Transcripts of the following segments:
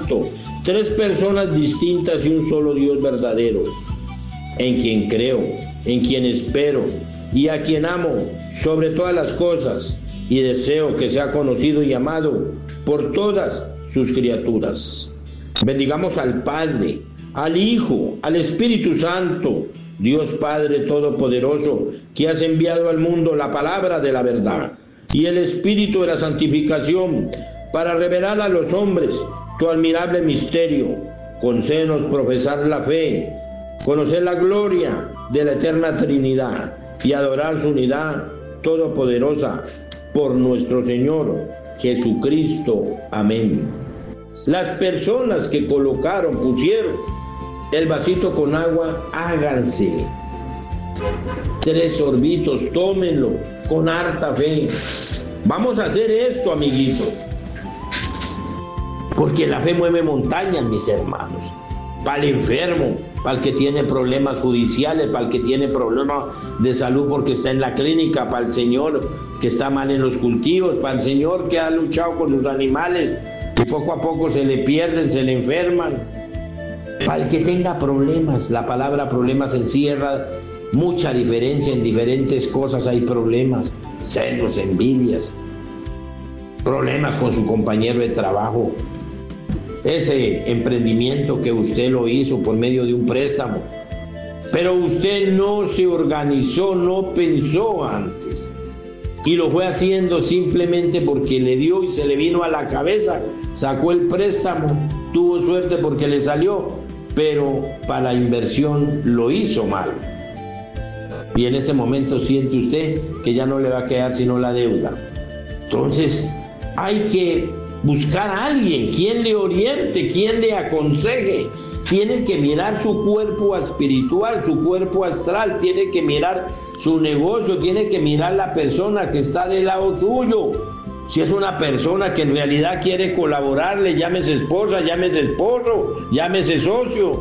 Santo, tres personas distintas y un solo Dios verdadero, en quien creo, en quien espero y a quien amo sobre todas las cosas, y deseo que sea conocido y amado por todas sus criaturas. Bendigamos al Padre, al Hijo, al Espíritu Santo, Dios Padre Todopoderoso, que has enviado al mundo la palabra de la verdad y el Espíritu de la santificación para revelar a los hombres tu admirable misterio. Concédenos profesar la fe, conocer la gloria de la eterna Trinidad y adorar su unidad todopoderosa por nuestro Señor Jesucristo. Amén. Las personas que pusieron el vasito con agua, háganse 3 sorbitos, tómenlos con harta fe. Vamos a hacer esto, amiguitos, porque la fe mueve montañas, mis hermanos. Para el enfermo, para el que tiene problemas judiciales, para el que tiene problemas de salud porque está en la clínica, para el señor que está mal en los cultivos, para el señor que ha luchado con sus animales y poco a poco se le pierden, se le enferman. Para el que tenga problemas, la palabra problemas encierra mucha diferencia, en diferentes cosas hay problemas, celos, envidias, problemas con su compañero de trabajo, ese emprendimiento que usted lo hizo por medio de un préstamo, pero usted no se organizó, no pensó antes y lo fue haciendo simplemente porque le dio y se le vino a la cabeza, sacó el préstamo, tuvo suerte porque le salió, pero para la inversión lo hizo mal. Y en este momento siente usted que ya no le va a quedar sino la deuda. Entonces hay que buscar a alguien, quien le oriente, quien le aconseje. Tiene que mirar su cuerpo espiritual, su cuerpo astral, tiene que mirar su negocio, tiene que mirar la persona que está del lado suyo. Si es una persona que en realidad quiere colaborarle, llámese esposa, llámese esposo, llámese socio.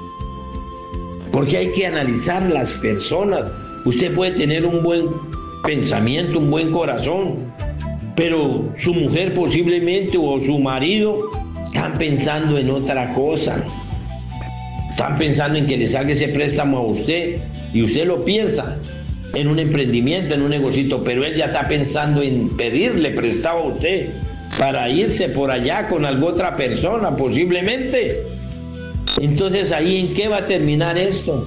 Porque hay que analizar las personas. Usted puede tener un buen pensamiento, un buen corazón, pero su mujer posiblemente o su marido están pensando en otra cosa. Están pensando en que le salga ese préstamo a usted y usted lo piensa en un emprendimiento, en un negocito, pero él ya está pensando en pedirle prestado a usted para irse por allá con alguna otra persona posiblemente. Entonces, ¿ahí en qué va a terminar esto?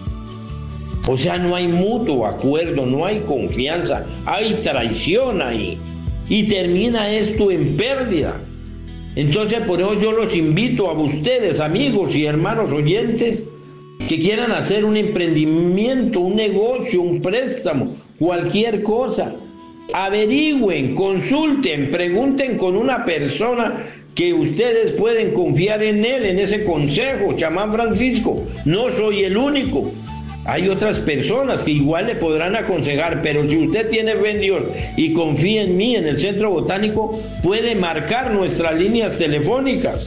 O sea, no hay mutuo acuerdo, no hay confianza, hay traición ahí. Y termina esto en pérdida. Entonces, por eso yo los invito a ustedes, amigos y hermanos oyentes, que quieran hacer un emprendimiento, un negocio, un préstamo, cualquier cosa. Averigüen, consulten, pregunten con una persona que ustedes pueden confiar en él, en ese consejo. Chamán Francisco, no soy el único. Hay otras personas que igual le podrán aconsejar, pero si usted tiene fe en Dios y confía en mí, en el Centro Botánico, puede marcar nuestras líneas telefónicas,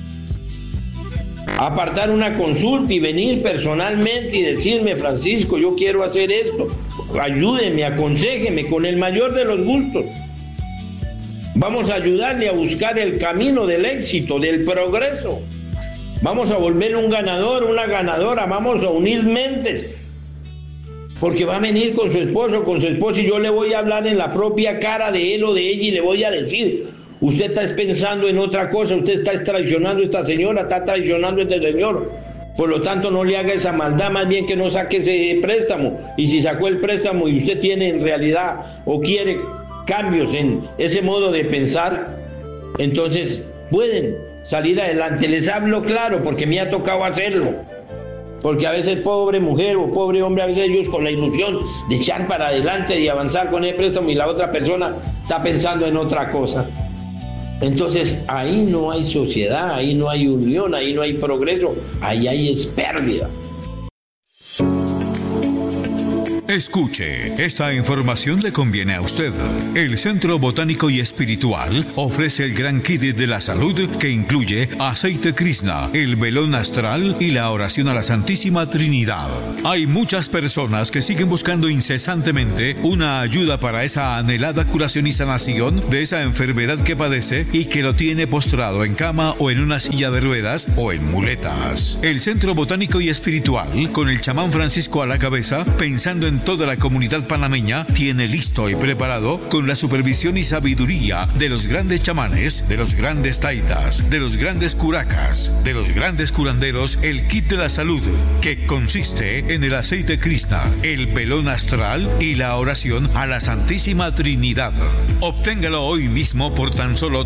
apartar una consulta y venir personalmente y decirme: Francisco, yo quiero hacer esto, ayúdeme, aconséjeme con el mayor de los gustos. Vamos a ayudarle a buscar el camino del éxito, del progreso. Vamos a volver un ganador, una ganadora, vamos a unir mentes, porque va a venir con su esposo, con su esposa, y yo le voy a hablar en la propia cara de él o de ella y le voy a decir: usted está pensando en otra cosa, usted está traicionando a esta señora, está traicionando a este señor, por lo tanto no le haga esa maldad, más bien que no saque ese préstamo. Y si sacó el préstamo y usted tiene en realidad o quiere cambios en ese modo de pensar, entonces pueden salir adelante. Les hablo claro porque me ha tocado hacerlo, porque a veces pobre mujer o pobre hombre, a veces ellos con la ilusión de echar para adelante y avanzar con el préstamo y la otra persona está pensando en otra cosa. Entonces ahí no hay sociedad, ahí no hay unión, ahí no hay progreso, ahí hay pérdida. Escuche, esta información le conviene a usted. El Centro Botánico y Espiritual ofrece el gran kit de la salud que incluye aceite Krishna, el velón astral y la oración a la Santísima Trinidad. Hay muchas personas que siguen buscando incesantemente una ayuda para esa anhelada curación y sanación de esa enfermedad que padece y que lo tiene postrado en cama o en una silla de ruedas o en muletas. El Centro Botánico y Espiritual, con el chamán Francisco a la cabeza, pensando en toda la comunidad panameña, tiene listo y preparado, con la supervisión y sabiduría de los grandes chamanes, de los grandes taitas, de los grandes curacas, de los grandes curanderos, el kit de la salud, que consiste en el aceite Krishna, el velón astral y la oración a la Santísima Trinidad. Obténgalo hoy mismo por tan solo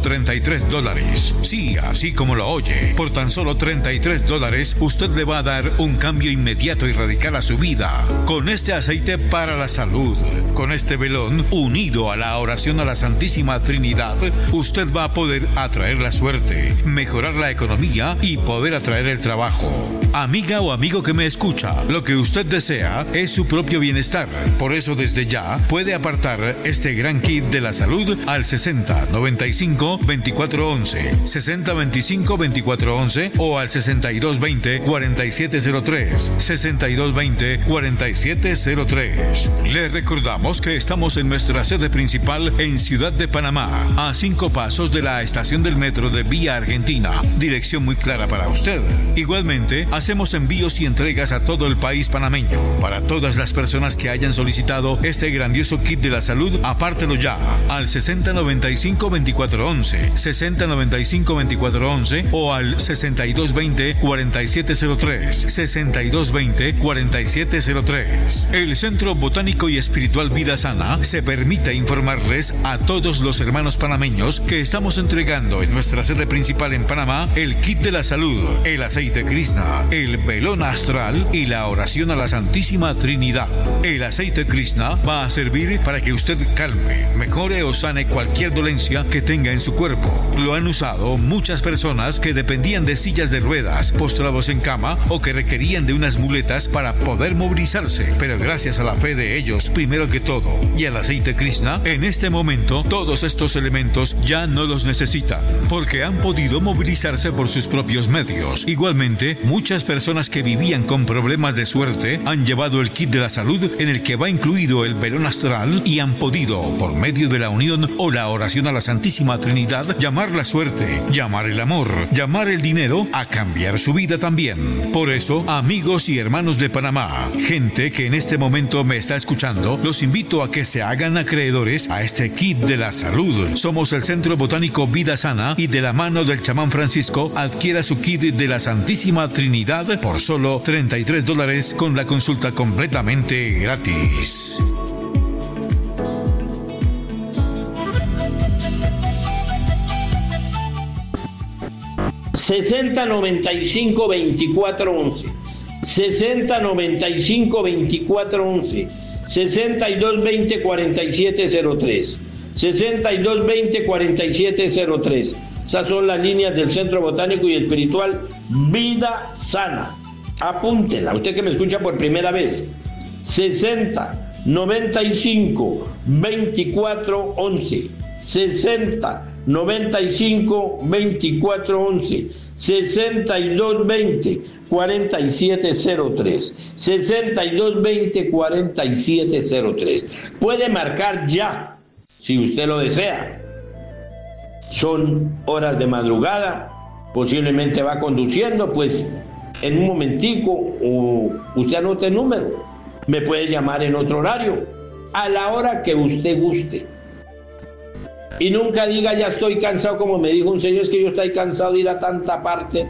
$33. Sí, así como lo oye, por tan solo $33 usted le va a dar un cambio inmediato y radical a su vida. Con este aceite para la salud, con este velón unido a la oración a la Santísima Trinidad, usted va a poder atraer la suerte, mejorar la economía y poder atraer el trabajo. Amiga o amigo que me escucha, lo que usted desea es su propio bienestar. Por eso desde ya puede apartar este gran kit de la salud al 60 95 24 11, 60 25 24 11 o al 62 20 47 03, 62 20 47 03. Les recordamos que estamos en nuestra sede principal en Ciudad de Panamá, a 5 pasos de la estación del metro de Vía Argentina. Dirección muy clara para usted. Igualmente, hacemos envíos y entregas a todo el país panameño. Para todas las personas que hayan solicitado este grandioso kit de la salud, apártelo ya al 60 95 24 11, 60 95 24 11 o al 62 20 47 03, 62 20 47 03. El Centro Botánico y Espiritual Vida Sana se permite informarles a todos los hermanos panameños que estamos entregando en nuestra sede principal en Panamá el kit de la salud, el aceite Krishna, el velón astral y la oración a la Santísima Trinidad. El aceite Krishna va a servir para que usted calme, mejore o sane cualquier dolencia que tenga en su cuerpo. Lo han usado muchas personas que dependían de sillas de ruedas, postrados en cama o que requerían de unas muletas para poder movilizarse, pero gracias a la fe de ellos primero que todo y al aceite Krishna, en este momento todos estos elementos ya no los necesitan porque han podido movilizarse por sus propios medios. Igualmente, muchas personas que vivían con problemas de suerte han llevado el kit de la salud en el que va incluido el velón astral y han podido, por medio de la unión o la oración a la Santísima Trinidad, llamar la suerte, llamar el amor, llamar el dinero a cambiar su vida también. Por eso, amigos y hermanos de Panamá, gente que en este momento me está escuchando, los invito a que se hagan acreedores a este kit de la salud. Somos el Centro Botánico Vida Sana y de la mano del chamán Francisco adquiera su kit de la Santísima Trinidad por solo $33 con la consulta completamente gratis. ...60 95 24 11... ...60 95 24 11... ...62 20 47 03... ...62 20 47 03... Esas son las líneas del Centro Botánico y Espiritual Vida Sana. Apúntela, usted que me escucha por primera vez. 60 95 24 11... 60 95 24 11, 62 20 47 03, 62 20 47 03. Puede marcar ya, si usted lo desea. Son horas de madrugada, posiblemente va conduciendo, pues en un momentico usted anote el número. Me puede llamar en otro horario, a la hora que usted guste. Y nunca diga ya estoy cansado, como me dijo un señor, es que yo estoy cansado de ir a tanta parte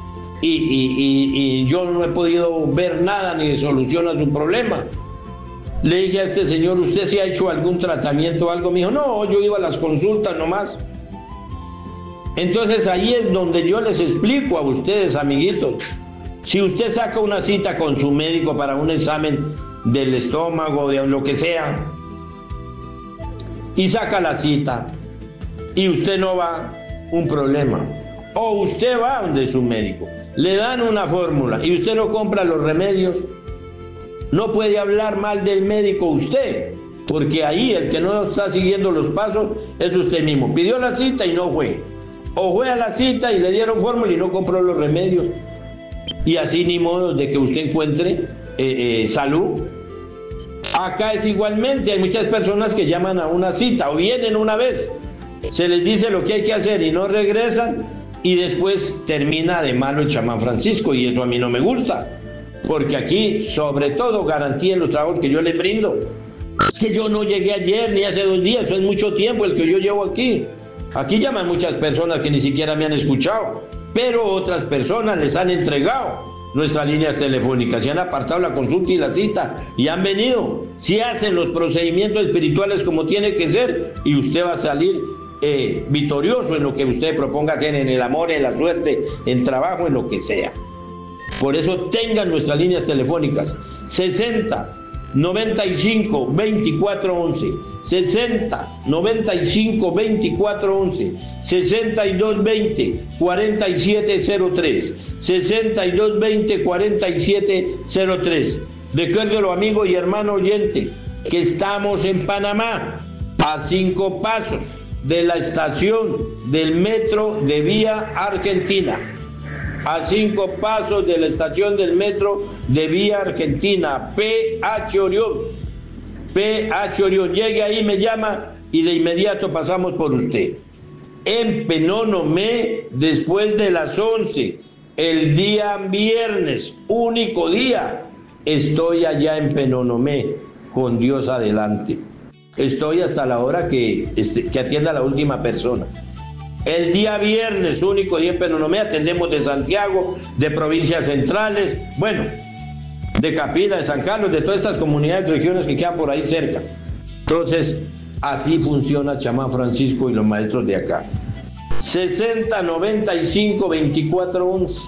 y yo no he podido ver nada ni solución a su problema. Le dije a este señor, ¿usted se ha hecho algún tratamiento o algo? Me dijo, no, yo iba a las consultas nomás. Entonces ahí es donde yo les explico a ustedes, amiguitos. Si usted saca una cita con su médico para un examen del estómago, de lo que sea, y saca la cita y usted no va, un problema. O usted va donde su médico, le dan una fórmula y usted no compra los remedios, No puede hablar mal del médico usted, porque ahí el que no está siguiendo los pasos es usted mismo. Pidió la cita y no fue. O fue a la cita y le dieron fórmula y no compró los remedios. Y así ni modo de que usted encuentre salud. Acá es igualmente, hay muchas personas que llaman a una cita o vienen una vez, se les dice lo que hay que hacer y no regresan, y después termina de malo el chamán Francisco, y eso a mí no me gusta, porque aquí sobre todo garantía en los trabajos que yo les brindo. Es que yo no llegué ayer ni hace 2 días, eso es mucho tiempo el que yo llevo aquí. Aquí llaman muchas personas que ni siquiera me han escuchado, pero otras personas les han entregado nuestras líneas telefónicas, se han apartado la consulta y la cita y han venido. Si hacen los procedimientos espirituales como tiene que ser, y usted va a salir victorioso en lo que usted proponga hacer, en el amor, en la suerte, en trabajo, en lo que sea. Por eso tengan nuestras líneas telefónicas 60 95 24 11, 60 95 24 11, 62 20 47 03, 62 20 47 03. Recuérdelo, amigo y hermano oyente, que estamos en Panamá, a 5 pasos de la estación del metro de Vía Argentina. A 5 pasos de la estación del metro de Vía Argentina, PH Orión. PH Orión, llegue ahí, me llama y de inmediato pasamos por usted. En Penonomé, después de las 11, el día viernes, único día, estoy allá en Penonomé, con Dios adelante. Estoy hasta la hora que atienda a la última persona. El día viernes, único día en Penonomé, atendemos de Santiago, de provincias centrales, bueno, de Capira, de San Carlos, de todas estas comunidades, regiones que quedan por ahí cerca. Entonces, así funciona Chamán Francisco y los maestros de acá. 60 95 24 11,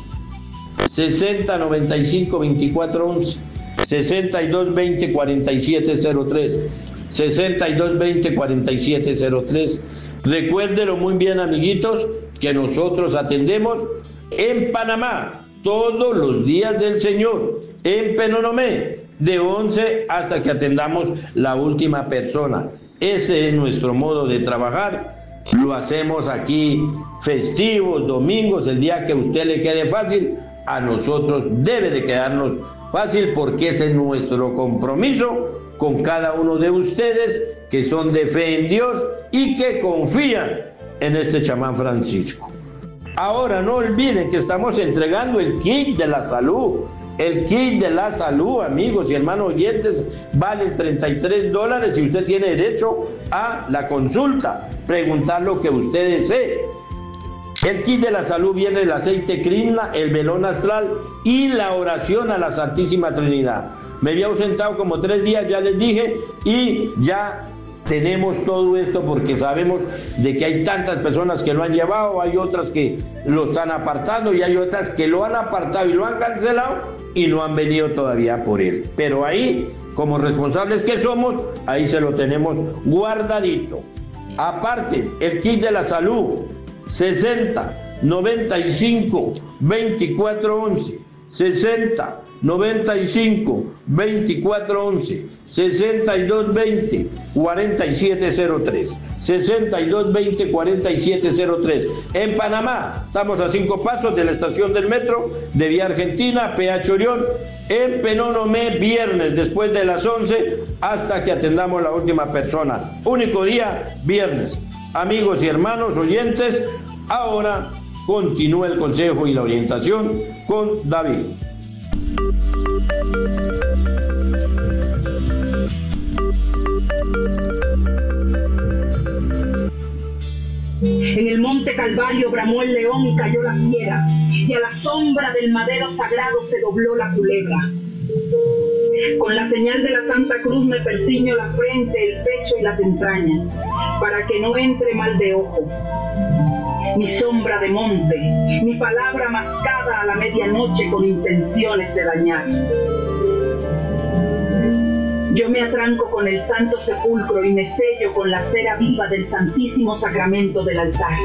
60 95 24 11, 62 20 47 03, 62 20 47 03. Recuérdenlo muy bien, amiguitos, que nosotros atendemos en Panamá todos los días del Señor, en Penonomé, de 11 hasta que atendamos la última persona. Ese es nuestro modo de trabajar. Lo hacemos aquí festivos, domingos, el día que a usted le quede fácil. A nosotros debe de quedarnos fácil, porque ese es nuestro compromiso con cada uno de ustedes que son de fe en Dios y que confían en este Chamán Francisco. Ahora no olviden que estamos entregando el kit de la salud. El kit de la salud, amigos y hermanos oyentes, vale $33 y usted tiene derecho a la consulta, preguntar lo que usted desee. El kit de la salud viene del aceite Krishna, el velón astral y la oración a la Santísima Trinidad. Me había ausentado como 3 días, ya les dije, y ya tenemos todo esto porque sabemos de que hay tantas personas que lo han llevado, hay otras que lo están apartando y hay otras que lo han apartado y lo han cancelado y no han venido todavía por él. Pero ahí, como responsables que somos, ahí se lo tenemos guardadito. Aparte, el kit de la salud, 60 95 24 11, 60 95 24 11, 62 20 47 03, 62 20 47 03. En Panamá estamos a 5 pasos de la estación del metro de Vía Argentina, PH Orión. En Penonomé, viernes después de las 11 hasta que atendamos la última persona. Único día, viernes. Amigos y hermanos oyentes, ahora continúa el consejo y la orientación con David. En el monte Calvario bramó el león y cayó la fiera, y a la sombra del madero sagrado se dobló la culebra. Con la señal de la Santa Cruz me persiño la frente, el pecho y las entrañas, para que no entre mal de ojo. Mi sombra de monte, mi palabra mascada a la medianoche con intenciones de dañar. Yo me atranco con el santo sepulcro y me sello con la cera viva del santísimo sacramento del altar.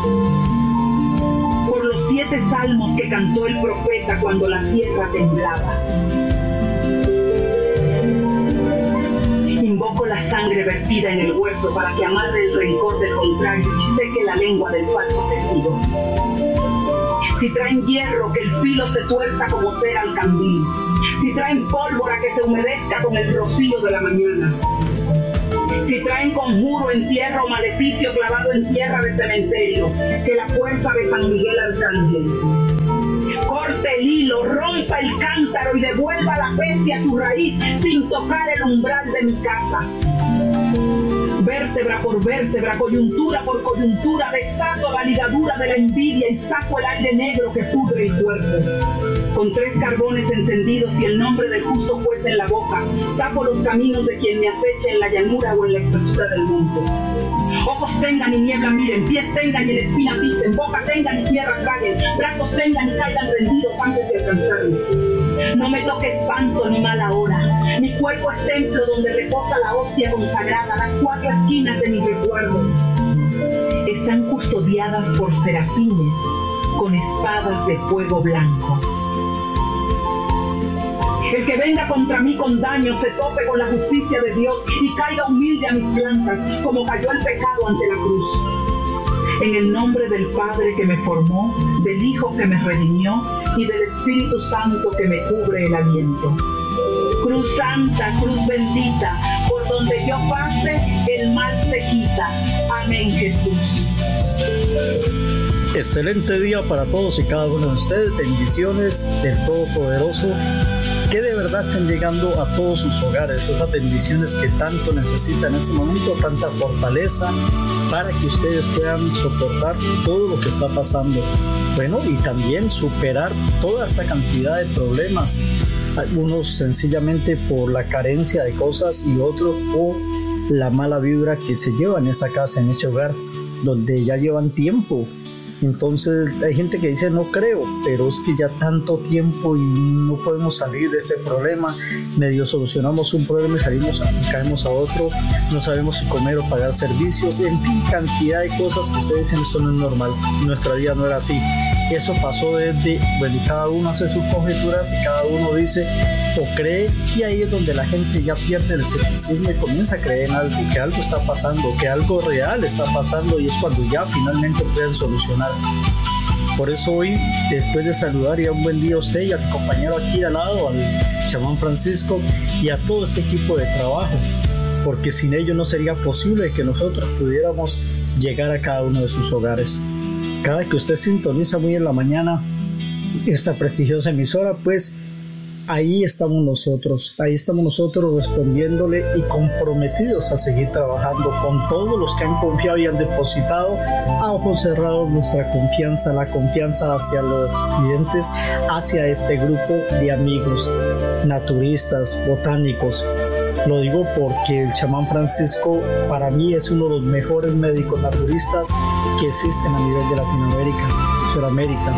Por los 7 salmos que cantó el profeta cuando la tierra temblaba. Invoco la sangre vertida en el huerto para que amarre el rencor del contrario y seque la lengua del falso testigo. Si traen hierro, que el filo se tuerza como cera al candil. Si traen pólvora, que se humedezca con el rocío de la mañana. Si traen conjuro, entierro, maleficio clavado en tierra de cementerio, que la fuerza de San Miguel Arcángel corte el hilo, rompa el cántaro y devuelva la peste a su raíz sin tocar el umbral de mi casa. Vértebra por vértebra, coyuntura por coyuntura, desato la ligadura de la envidia y saco el aire negro que pudre el cuerpo. Con 3 carbones encendidos y el nombre del justo juez en la boca, tapo los caminos de quien me aceche en la llanura o en la espesura del monte. Ojos tengan y niebla miren, pies tengan y en espina pisen, boca tengan y tierra traguen, brazos tengan y caigan rendidos antes de alcanzarme. No me toque espanto ni mala hora, mi cuerpo es templo donde reposa la hostia consagrada, las 4 esquinas de mi resguardo están custodiadas por serafines con espadas de fuego blanco. El que venga contra mí con daño se tope con la justicia de Dios y caiga humilde a mis plantas, como cayó el pecado ante la cruz. En el nombre del Padre que me formó, del Hijo que me redimió y del Espíritu Santo que me cubre el aliento. Cruz santa, cruz bendita, por donde yo pase, el mal se quita. Amén, Jesús. Excelente día para todos y cada uno de ustedes. Bendiciones del Todopoderoso, que de verdad estén llegando a todos sus hogares, esas bendiciones que tanto necesitan en este momento, tanta fortaleza para que ustedes puedan soportar todo lo que está pasando. Bueno, y también superar toda esa cantidad de problemas, algunos sencillamente por la carencia de cosas y otros por la mala vibra que se lleva en esa casa, en ese hogar, donde ya llevan tiempo. Entonces hay gente que dice no creo, pero es que ya tanto tiempo y no podemos salir de ese problema. Medio solucionamos un problema y salimos y caemos a otro, no sabemos si comer o pagar servicios, en fin, cantidad de cosas que ustedes dicen esto no es normal. Nuestra vida no era así. Eso pasó desde, bueno, y cada uno hace sus conjeturas y cada uno dice o cree, y ahí es donde la gente ya pierde el escepticismo y comienza a creer en algo, que algo está pasando, que algo real está pasando, y es cuando ya finalmente pueden solucionar. Por eso hoy, después de saludar y dar un buen día a usted y a mi compañero aquí al lado, al chamán Francisco, y a todo este equipo de trabajo, porque sin ellos no sería posible que nosotros pudiéramos llegar a cada uno de sus hogares. Cada que usted sintoniza muy en la mañana esta prestigiosa emisora, pues ahí estamos nosotros respondiéndole y comprometidos a seguir trabajando con todos los que han confiado y han depositado a ojos cerrados nuestra confianza, la confianza hacia los clientes, hacia este grupo de amigos, naturistas, botánicos. Lo digo porque el chamán Francisco para mí es uno de los mejores médicos naturistas que existen a nivel de Latinoamérica, Sudamérica.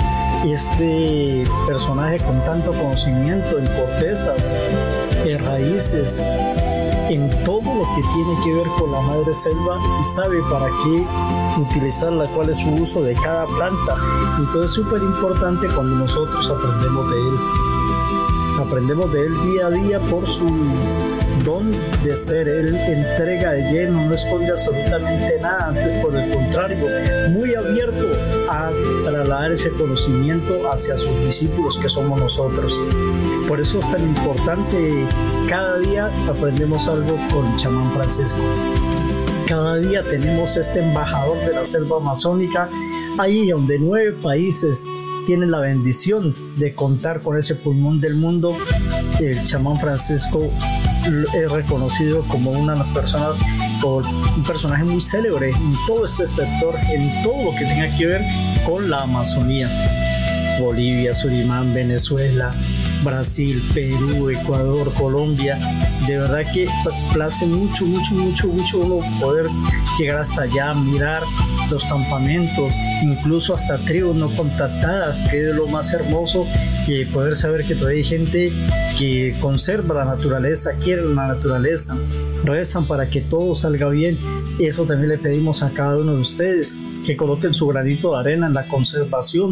Este personaje con tanto conocimiento en cortezas, en raíces, en todo lo que tiene que ver con la madre selva, y sabe para qué utilizarla, cuál es su uso de cada planta. Entonces es súper importante cuando nosotros aprendemos de él. Aprendemos de él día a día por su don de ser. Él entrega de lleno, no esconde absolutamente nada, antes por el contrario, muy abierto a trasladar ese conocimiento hacia sus discípulos, que somos nosotros. Por eso es tan importante, cada día aprendemos algo con el chamán Francisco. Cada día tenemos este embajador de la selva amazónica, ahí donde 9 países tienen la bendición de contar con ese pulmón del mundo. El chamán Francisco es reconocido como una de las personas, o un personaje muy célebre en todo este sector, en todo lo que tenga que ver con la Amazonía. Bolivia, Surinam, Venezuela, Brasil, Perú, Ecuador, Colombia. De verdad que place mucho uno poder llegar hasta allá, mirar los campamentos, incluso hasta tribus no contactadas, que es lo más hermoso, y poder saber que todavía hay gente que conserva la naturaleza, quiere la naturaleza, rezan para que todo salga bien. Eso también le pedimos a cada uno de ustedes, que coloquen su granito de arena en la conservación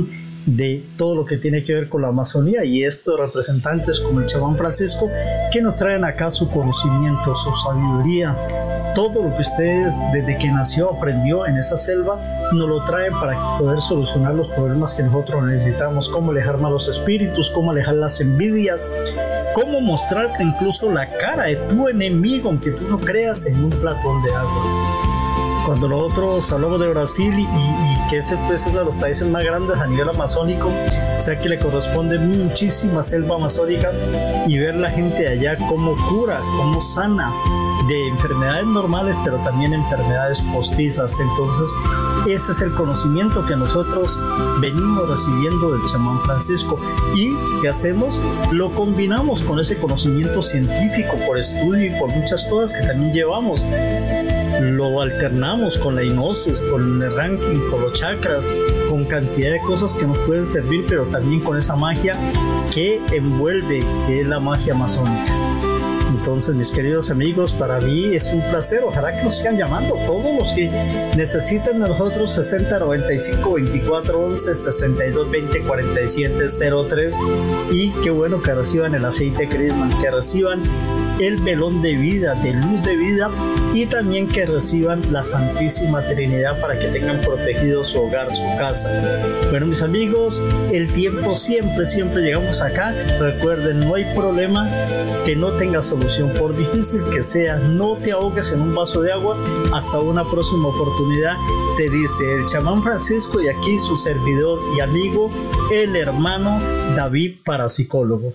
de todo lo que tiene que ver con la Amazonía, y estos representantes como el chamán Francisco, que nos traen acá su conocimiento, su sabiduría, todo lo que ustedes desde que nació aprendió en esa selva, nos lo traen para poder solucionar los problemas que nosotros necesitamos, cómo alejar malos espíritus, cómo alejar las envidias, cómo mostrarte incluso la cara de tu enemigo aunque tú no creas en un platón de agua. Cuando nosotros hablamos de Brasil y que ese pues, es uno de los países más grandes a nivel amazónico, o sea que le corresponde muchísima selva amazónica, y ver la gente de allá cómo cura, cómo sana de enfermedades normales, pero también enfermedades postizas. Entonces ese es el conocimiento que nosotros venimos recibiendo del chamán Francisco, y ¿qué hacemos? Lo combinamos con ese conocimiento científico por estudio y por muchas cosas que también llevamos. Lo alternamos con la hipnosis, con el ranking, con los chakras, con cantidad de cosas que nos pueden servir, pero también con esa magia que envuelve, que es la magia amazónica. Entonces, mis queridos amigos, para mí es un placer. Ojalá que nos sigan llamando todos los que necesiten de nosotros. 60 95 24 11 62 20 47 03. Y qué bueno que reciban el aceite Crisma, que reciban el velón de vida, de luz de vida, y también que reciban la Santísima Trinidad para que tengan protegido su hogar, su casa. Bueno, mis amigos, el tiempo siempre llegamos acá. Recuerden, no hay problema que no tenga solución, por difícil que sea. No te ahogues en un vaso de agua. Hasta una próxima oportunidad, te dice el chamán Francisco, y aquí su servidor y amigo, el hermano David Parapsicólogo.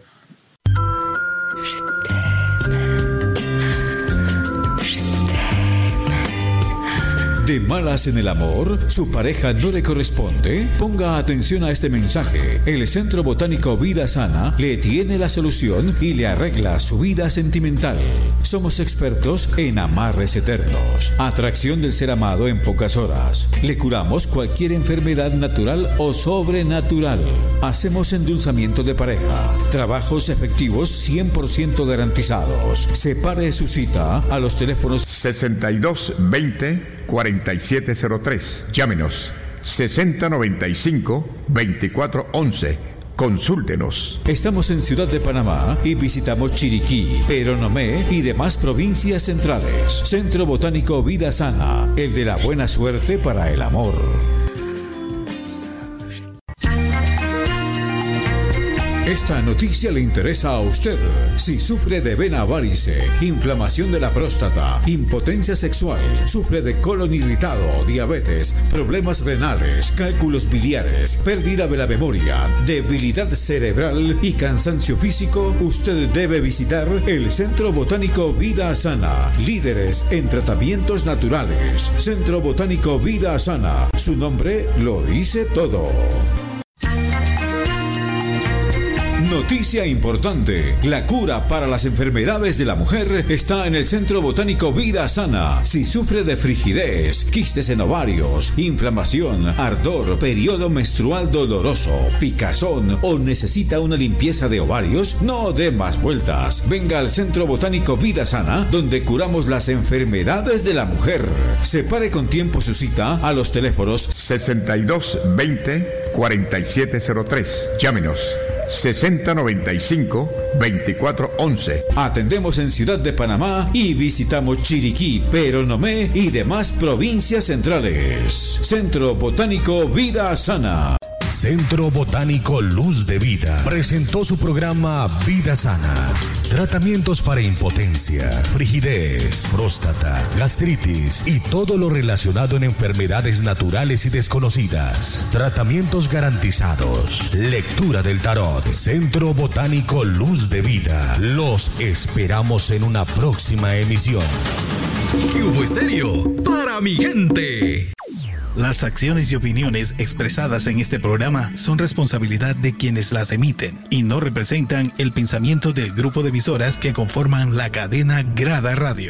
¿De malas en el amor? ¿Su pareja no le corresponde? Ponga atención a este mensaje. El Centro Botánico Vida Sana le tiene la solución y le arregla su vida sentimental. Somos expertos en amarres eternos, atracción del ser amado en pocas horas. Le curamos cualquier enfermedad natural o sobrenatural. Hacemos endulzamiento de pareja. Trabajos efectivos 100% garantizados. Separe su cita a los teléfonos 6220 4703. Llámenos 6095-2411. Consúltenos. Estamos en Ciudad de Panamá y visitamos Chiriquí, Peronomé y demás provincias centrales. Centro Botánico Vida Sana, el de la buena suerte para el amor. Esta noticia le interesa a usted. Si sufre de vena varice, inflamación de la próstata, impotencia sexual, sufre de colon irritado, diabetes, problemas renales, cálculos biliares, pérdida de la memoria, debilidad cerebral y cansancio físico, usted debe visitar el Centro Botánico Vida Sana, líderes en tratamientos naturales. Centro Botánico Vida Sana, su nombre lo dice todo. Noticia importante. La cura para las enfermedades de la mujer está en el Centro Botánico Vida Sana. Si sufre de frigidez, quistes en ovarios, inflamación, ardor, periodo menstrual doloroso, picazón o necesita una limpieza de ovarios, no dé más vueltas. Venga al Centro Botánico Vida Sana, donde curamos las enfermedades de la mujer. Separe con tiempo su cita a los teléfonos 6220-4703. Llámenos 6095-2411. Atendemos en Ciudad de Panamá y visitamos Chiriquí, Peronomé y demás provincias centrales. Centro Botánico Vida Sana. Centro Botánico Luz de Vida presentó su programa Vida Sana. Tratamientos para impotencia, frigidez, próstata, gastritis y todo lo relacionado en enfermedades naturales y desconocidas. Tratamientos garantizados. Lectura del tarot. Centro Botánico Luz de Vida. Los esperamos en una próxima emisión. Cubo Estéreo, para mi gente. Las acciones y opiniones expresadas en este programa son responsabilidad de quienes las emiten y no representan el pensamiento del grupo de emisoras que conforman la cadena Grada Radio.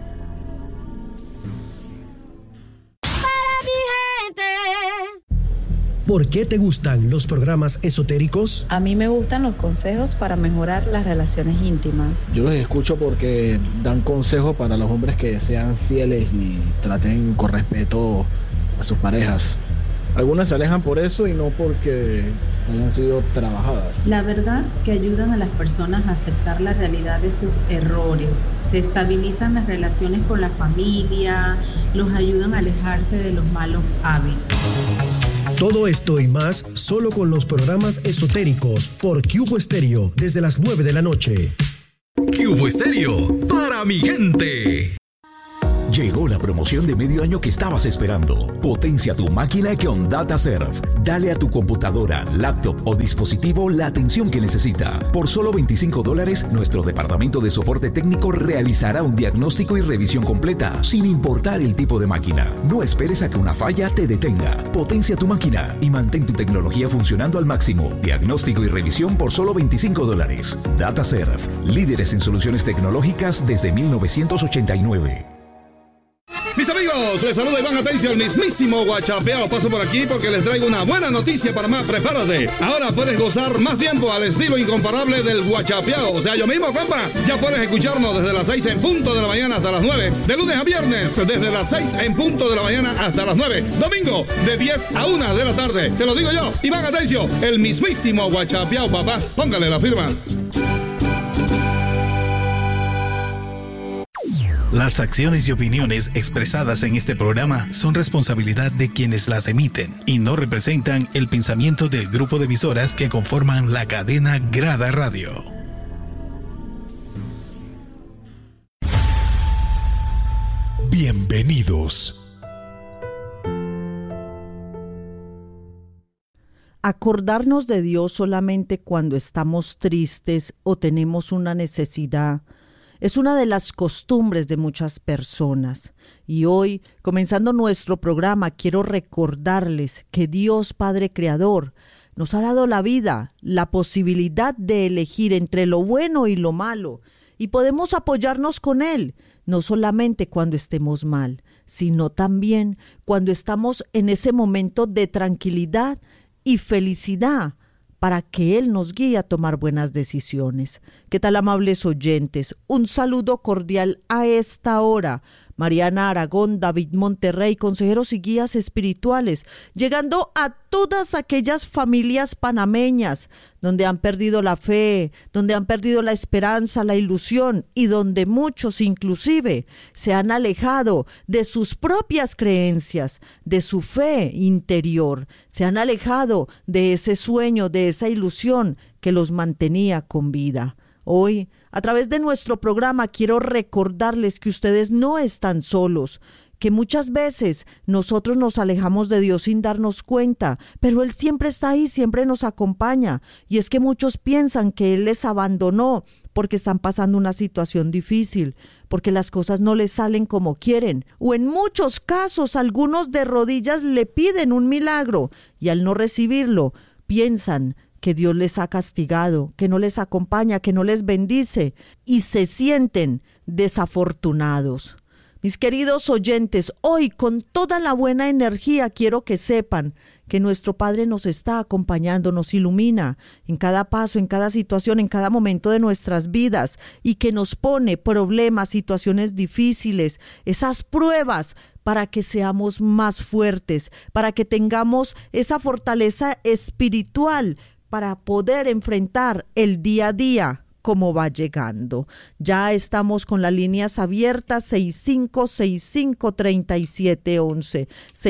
Para mi gente. ¿Por qué te gustan los programas esotéricos? A mí me gustan los consejos para mejorar las relaciones íntimas. Yo los escucho porque dan consejos para los hombres que sean fieles y traten con respeto a sus parejas. Algunas se alejan por eso y no porque hayan sido trabajadas. La verdad que ayudan a las personas a aceptar la realidad de sus errores, se estabilizan las relaciones con la familia, los ayudan a alejarse de los malos hábitos. Todo esto y más solo con los programas esotéricos por Cubo Estéreo desde las 9 de la noche. Cubo Estéreo, para mi gente. Llegó la promoción de medio año que estabas esperando. Potencia tu máquina con DataServe. Dale a tu computadora, laptop o dispositivo la atención que necesita. Por solo $25, nuestro departamento de soporte técnico realizará un diagnóstico y revisión completa, sin importar el tipo de máquina. No esperes a que una falla te detenga. Potencia tu máquina y mantén tu tecnología funcionando al máximo. Diagnóstico y revisión por solo $25. DataServe, líderes en soluciones tecnológicas desde 1989. Mis amigos, les saluda Iván Atencio, el mismísimo Guachapeao. Paso por aquí porque les traigo una buena noticia para más. Prepárate. Ahora puedes gozar más tiempo al estilo incomparable del Guachapeao. O sea, yo mismo, compa. Ya puedes escucharnos desde las 6 en punto de la mañana hasta las 9. De lunes a viernes, desde las 6 en punto de la mañana hasta las 9. Domingo, de 10 a 1 de la tarde. Te lo digo yo, Iván Atencio, el mismísimo Guachapeao, papá. Póngale la firma. Las acciones y opiniones expresadas en este programa son responsabilidad de quienes las emiten y no representan el pensamiento del grupo de emisoras que conforman la cadena Grada Radio. Bienvenidos. Acordarnos de Dios solamente cuando estamos tristes o tenemos una necesidad es una de las costumbres de muchas personas. Y hoy, comenzando nuestro programa, quiero recordarles que Dios Padre Creador nos ha dado la vida, la posibilidad de elegir entre lo bueno y lo malo, y podemos apoyarnos con Él, no solamente cuando estemos mal, sino también cuando estamos en ese momento de tranquilidad y felicidad, para que Él nos guíe a tomar buenas decisiones. ¿Qué tal, amables oyentes? Un saludo cordial a esta hora. Mariana Aragón, David Monterrey, consejeros y guías espirituales, llegando a todas aquellas familias panameñas donde han perdido la fe, donde han perdido la esperanza, la ilusión y donde muchos inclusive se han alejado de sus propias creencias, de su fe interior, se han alejado de ese sueño, de esa ilusión que los mantenía con vida. Hoy, a través de nuestro programa, quiero recordarles que ustedes no están solos, que muchas veces nosotros nos alejamos de Dios sin darnos cuenta, pero Él siempre está ahí, siempre nos acompaña. Y es que muchos piensan que Él les abandonó porque están pasando una situación difícil, porque las cosas no les salen como quieren, o en muchos casos algunos de rodillas le piden un milagro y al no recibirlo, piensan que Dios les ha castigado, que no les acompaña, que no les bendice y se sienten desafortunados. Mis queridos oyentes, hoy con toda la buena energía quiero que sepan que nuestro Padre nos está acompañando, nos ilumina en cada paso, en cada situación, en cada momento de nuestras vidas y que nos pone problemas, situaciones difíciles, esas pruebas para que seamos más fuertes, para que tengamos esa fortaleza espiritual para poder enfrentar el día a día como va llegando. Ya estamos con las líneas abiertas 6565-3711,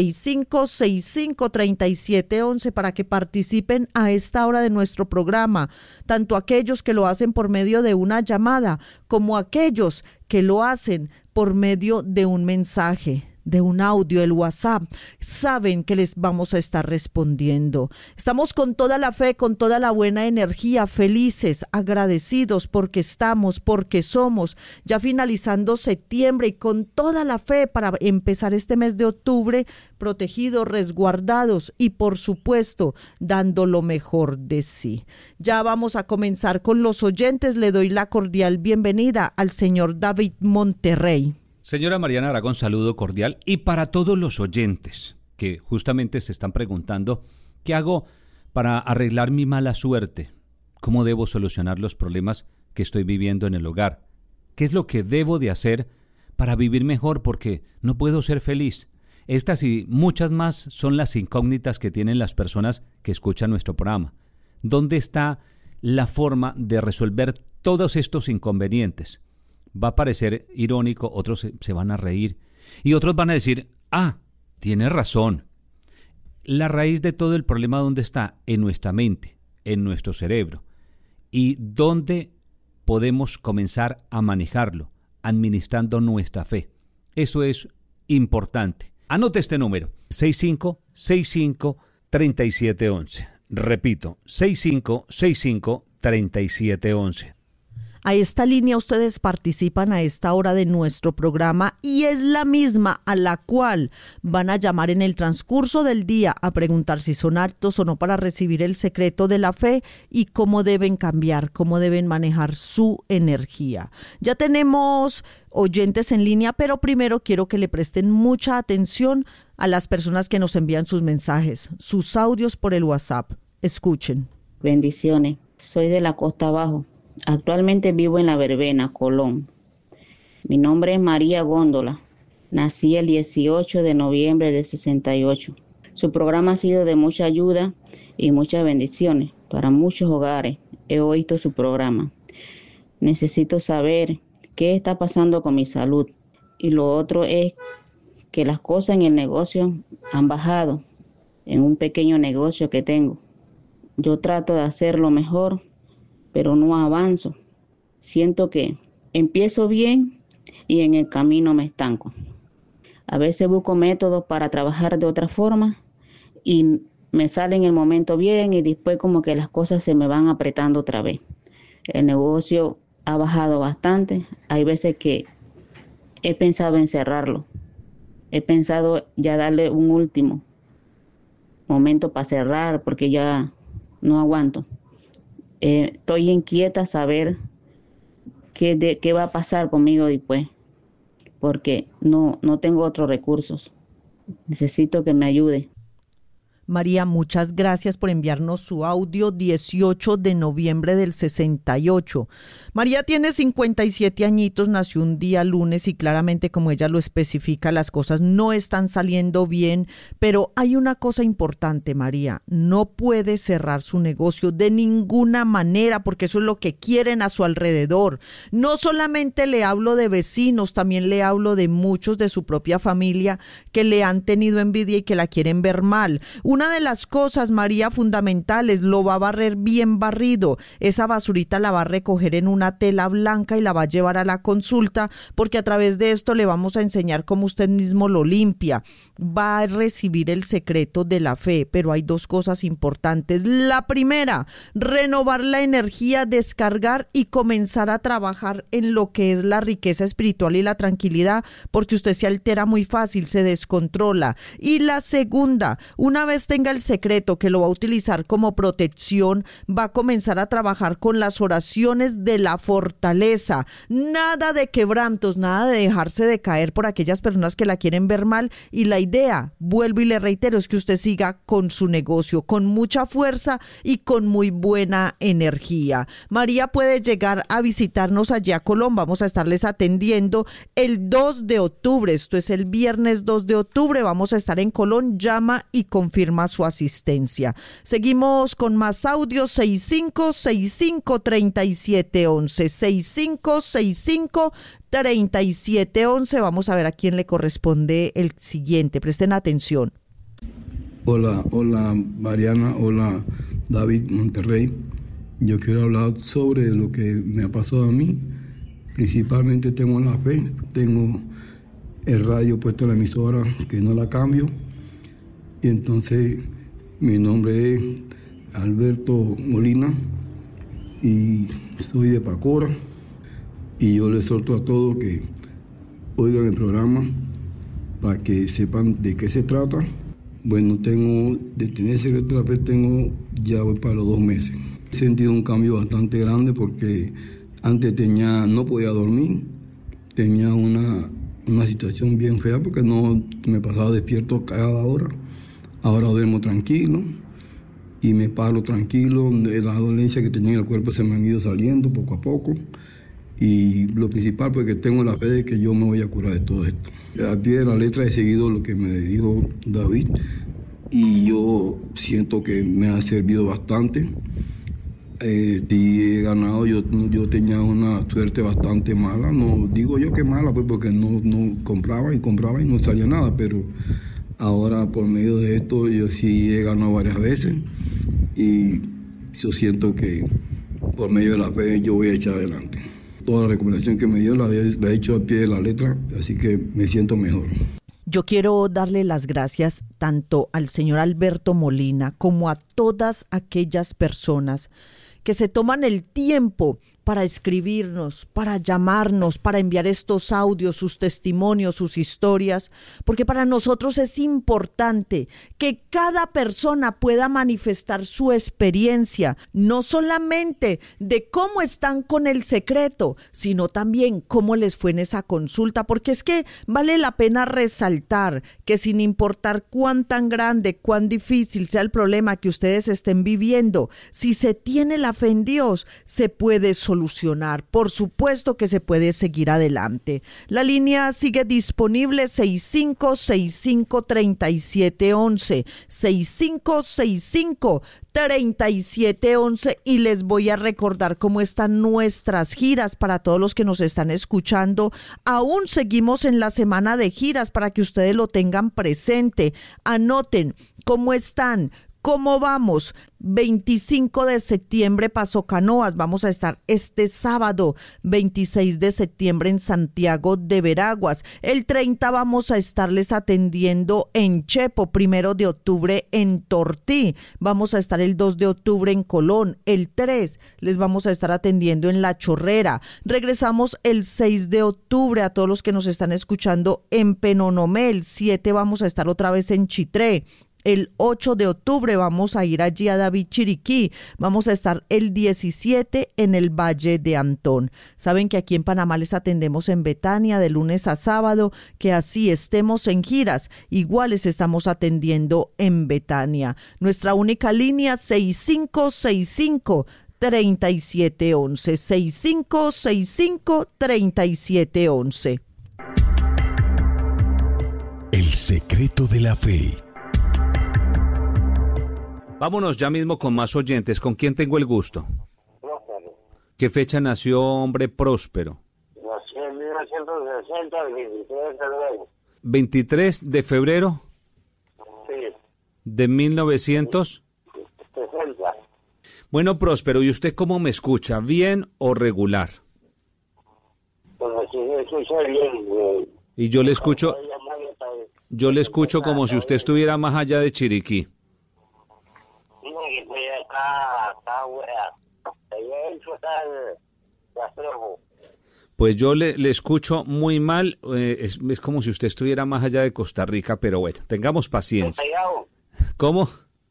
6565-3711 para que participen a esta hora de nuestro programa, tanto aquellos que lo hacen por medio de una llamada como aquellos que lo hacen por medio de un mensaje, de un audio, el WhatsApp. Saben que les vamos a estar respondiendo. Estamos con toda la fe, con toda la buena energía, felices, agradecidos porque estamos, porque somos, ya finalizando septiembre y con toda la fe para empezar este mes de octubre protegidos, resguardados y por supuesto dando lo mejor de sí. Ya vamos a comenzar con los oyentes. Le doy la cordial bienvenida al señor David Monterrey. Señora Mariana Aragón, saludo cordial y para todos los oyentes que justamente se están preguntando ¿qué hago para arreglar mi mala suerte? ¿Cómo debo solucionar los problemas que estoy viviendo en el hogar? ¿Qué es lo que debo de hacer para vivir mejor porque no puedo ser feliz? Estas y muchas más son las incógnitas que tienen las personas que escuchan nuestro programa. ¿Dónde está la forma de resolver todos estos inconvenientes? Va a parecer irónico, otros se van a reír y otros van a decir, tiene razón. La raíz de todo el problema, ¿dónde está? En nuestra mente, en nuestro cerebro. ¿Y dónde podemos comenzar a manejarlo? Administrando nuestra fe. Eso es importante. Anote este número, 6565-3711. Repito, 6565-3711. A esta línea ustedes participan a esta hora de nuestro programa y es la misma a la cual van a llamar en el transcurso del día a preguntar si son aptos o no para recibir el secreto de la fe y cómo deben cambiar, cómo deben manejar su energía. Ya tenemos oyentes en línea, pero primero quiero que le presten mucha atención a las personas que nos envían sus mensajes, sus audios por el WhatsApp. Escuchen. Bendiciones. Soy de la Costa Abajo. Actualmente vivo en La Verbena, Colón. Mi nombre es María Góndola. Nací el 18 de noviembre del 68. Su programa ha sido de mucha ayuda y muchas bendiciones para muchos hogares. He oído su programa. Necesito saber qué está pasando con mi salud. Y lo otro es que las cosas en el negocio han bajado, en un pequeño negocio que tengo. Yo trato de hacerlo mejor, pero no avanzo. Siento que empiezo bien y en el camino me estanco. A veces busco métodos para trabajar de otra forma y me sale en el momento bien y después como que las cosas se me van apretando otra vez. El negocio ha bajado bastante. Hay veces que he pensado en cerrarlo. He pensado ya darle un último momento para cerrar porque ya no aguanto. Estoy inquieta a saber qué va a pasar conmigo después, porque no tengo otros recursos. Necesito que me ayude. María, muchas gracias por enviarnos su audio 18 de noviembre del 68. María tiene 57 añitos, nació un día lunes y claramente, como ella lo especifica, las cosas no están saliendo bien, pero hay una cosa importante, María, no puede cerrar su negocio de ninguna manera porque eso es lo que quieren a su alrededor. No solamente le hablo de vecinos, también le hablo de muchos de su propia familia que le han tenido envidia y que la quieren ver mal. Una de las cosas, María, fundamentales, lo va a barrer bien barrido. Esa basurita la va a recoger en una tela blanca y la va a llevar a la consulta, porque a través de esto le vamos a enseñar cómo usted mismo lo limpia. Va a recibir el secreto de la fe, pero hay dos cosas importantes. La primera, renovar la energía, descargar y comenzar a trabajar en lo que es la riqueza espiritual y la tranquilidad, porque usted se altera muy fácil, se descontrola. Y la segunda, una vez tenga el secreto que lo va a utilizar como protección, va a comenzar a trabajar con las oraciones de la fortaleza. Nada de quebrantos, nada de dejarse de caer por aquellas personas que la quieren ver mal. Y la idea, vuelvo y le reitero, es que usted siga con su negocio, con mucha fuerza y con muy buena energía. María puede llegar a visitarnos allá a Colón. Vamos a estarles atendiendo el 2 de octubre. Esto es el viernes 2 de octubre. Vamos a estar en Colón. Llama y confirma su asistencia. Seguimos con más audio. 6565-3711. 6565-3711. Vamos a ver a quién le corresponde el siguiente. Presten atención. Hola Mariana, hola David Monterrey. Yo quiero hablar sobre lo que me ha pasado a mí. Principalmente tengo la fe, tengo el radio puesto en la emisora que no la cambio. Y entonces mi nombre es Alberto Molina y soy de Pacora. Y yo les exhorto a todos que oigan el programa para que sepan de qué se trata. Bueno, de tener secreto de la fe tengo ya voy para los 2 meses. He sentido un cambio bastante grande porque antes no podía dormir, tenía una situación bien fea porque no me pasaba despierto cada hora. Ahora duermo tranquilo y me paro tranquilo. Las dolencias que tenía en el cuerpo se me han ido saliendo poco a poco Y lo principal, porque tengo la fe de que yo me voy a curar de todo esto. A pie de la letra he seguido lo que me dijo David y yo siento que me ha servido bastante. Sí he ganado, yo tenía una suerte bastante mala, no digo yo que mala, pues porque no compraba y no salía nada, pero ahora por medio de esto yo sí he ganado varias veces y yo siento que por medio de la fe yo voy a echar adelante. Toda la recomendación que me dio la he hecho a pie de la letra, así que me siento mejor. Yo quiero darle las gracias tanto al señor Alberto Molina como a todas aquellas personas que se toman el tiempo para escribirnos, para llamarnos, para enviar estos audios, sus testimonios, sus historias, porque para nosotros es importante que cada persona pueda manifestar su experiencia, no solamente de cómo están con el secreto, sino también cómo les fue en esa consulta, porque es que vale la pena resaltar que sin importar cuán tan grande, cuán difícil sea el problema que ustedes estén viviendo, si se tiene la fe en Dios, se puede solucionar. Por supuesto que se puede seguir adelante. La línea sigue disponible 6565-3711, 6565-3711, y les voy a recordar cómo están nuestras giras para todos los que nos están escuchando. Aún seguimos en la semana de giras para que ustedes lo tengan presente. Anoten cómo están. ¿Cómo vamos? 25 de septiembre Paso Canoas. Vamos a estar este sábado 26 de septiembre en Santiago de Veraguas. El 30 vamos a estarles atendiendo en Chepo. 1 de octubre en Tortí. Vamos a estar el 2 de octubre en Colón. El 3 les vamos a estar atendiendo en La Chorrera. Regresamos el 6 de octubre a todos los que nos están escuchando en Penonomé. El 7 vamos a estar otra vez en Chitré. El 8 de octubre vamos a ir allí a David Chiriquí. Vamos a estar el 17 en el Valle de Antón. Saben que aquí en Panamá les atendemos en Betania de lunes a sábado, que así estemos en giras, igual les estamos atendiendo en Betania. Nuestra única línea 6565-3711, 6565-3711. El secreto de la fe. Vámonos ya mismo con más oyentes. ¿Con quién tengo el gusto? Próspero. ¿Qué fecha nació, hombre próspero? Nació en 1960, el 23 de febrero. 23 de febrero Sí. de 1960. Bueno, Próspero, ¿y usted cómo me escucha? ¿Bien o regular? Pues aquí me escucha bien. Y yo le escucho como si usted estuviera más allá de Chiriquí. Pues yo le escucho muy mal, es como si usted estuviera más allá de Costa Rica, pero bueno, tengamos paciencia. ¿Cómo?